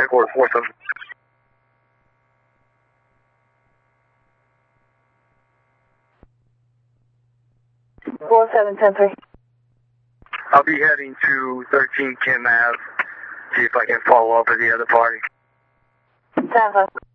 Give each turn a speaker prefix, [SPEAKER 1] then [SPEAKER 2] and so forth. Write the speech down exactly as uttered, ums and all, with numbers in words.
[SPEAKER 1] headquarters four seven.
[SPEAKER 2] four seven ten three.
[SPEAKER 1] I'll be heading to thirteen Kim Ave. See if I can follow up with the other party.
[SPEAKER 2] ten five.